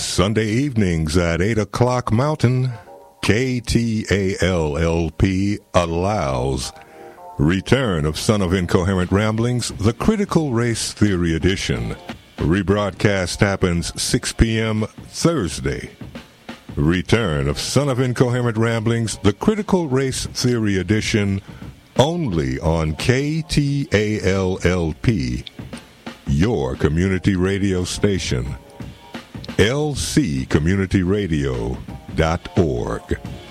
Sunday evenings at 8 o'clock Mountain, KTALLP allows return of Son of Incoherent Ramblings, the Critical Race Theory Edition. Rebroadcast happens 6 p.m. Thursday. Return of Son of Incoherent Ramblings, the Critical Race Theory Edition, only on KTALLP, your community radio station. lccommunityradio.org.